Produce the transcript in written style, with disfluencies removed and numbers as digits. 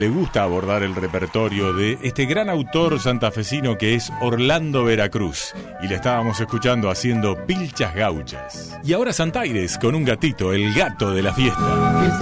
Le gusta abordar el repertorio de este gran autor santafesino que es Orlando Veracruz. Y le estábamos escuchando haciendo Pilchas Gauchas. Y ahora Santaires con un gatito, el gato de la fiesta.